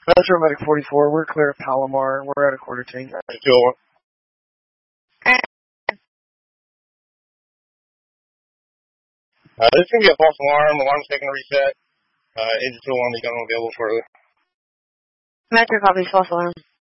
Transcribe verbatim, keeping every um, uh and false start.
Metro Medic forty-four, we're clear of Palomar. We're at a quarter tank. two oh one. Uh, this is going to be a false alarm. Alarm's taking a reset. Uh, Agent two oh one becoming available shortly. Metro copies, false alarm.